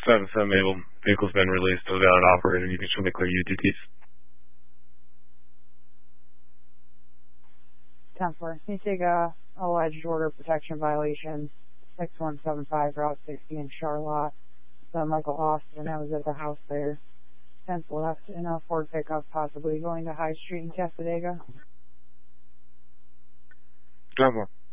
7 Mabel. Vehicle's been released, still got an operator. You can show me clear UTTs. 10-4. Can you take a alleged order of protection violation 6175 Route 60 in Charlotte? Michael Austin, I was at the house there. 10 left in a Ford pickup, possibly going to High Street in Casadega. 10-4.